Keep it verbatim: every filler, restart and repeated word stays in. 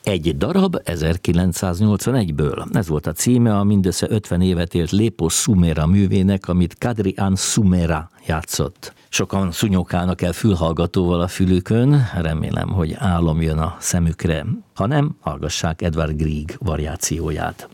Egy darab ezerkilencszáznyolcvanegyből. Ez volt a címe a mindössze ötven évet élt Lépo Szumera művének, amit Kadri-An Szumera játszott. Sokan szunyogálnak el fülhallgatóval a fülükön, remélem, hogy álom jön a szemükre. Ha nem, hallgassák Edvard Grieg variációját.